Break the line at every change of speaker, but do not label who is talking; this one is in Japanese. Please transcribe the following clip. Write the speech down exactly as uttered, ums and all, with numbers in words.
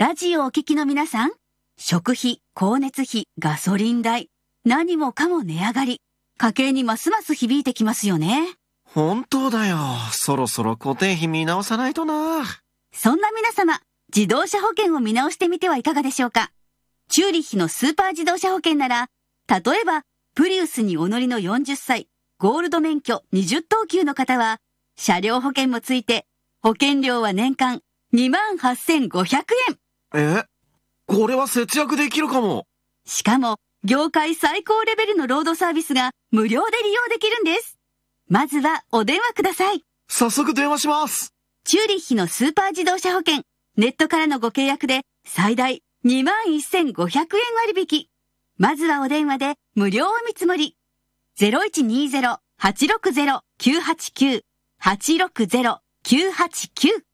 ラジオをお聞きの皆さん、食費、光熱費、ガソリン代、何もかも値上がり、家計にますます響いてきますよね。
本当だよ。そろそろ固定費見直さないとな。
そんな皆様、自動車保険を見直してみてはいかがでしょうか。チューリッヒのスーパー自動車保険なら、例えば、プリウスにお乗りのよんじゅっさい、ゴールド免許にじゅっとうきゅうの方は、車両保険もついて、保険料は年間にまんはっせんごひゃくえん。
え？これは節約できるかも。
しかも、業界最高レベルのロードサービスが無料で利用できるんです。まずはお電話ください。
早速電話します。
チューリッヒのスーパー自動車保険、ネットからのご契約で最大にまんせんごひゃくえん割引。まずはお電話で無料お見積もり。ゼロいちにーゼロ はちろくゼロ きゅうはちきゅう はちろくゼロ きゅうはちきゅう